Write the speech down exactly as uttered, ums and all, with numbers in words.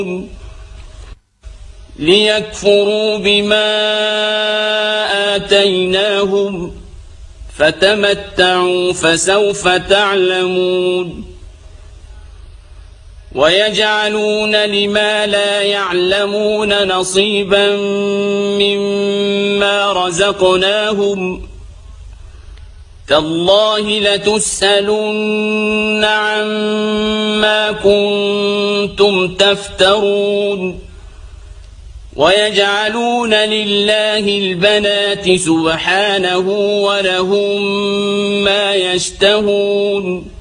ليكفروا بما آتيناهم فتمتعوا فسوف تعلمون ويجعلون لما لا يعلمون نصيبا مما رزقناهم تالله لتسألن عما كنتم تفترون ويجعلون لله البنات سبحانه ولهم ما يشتهون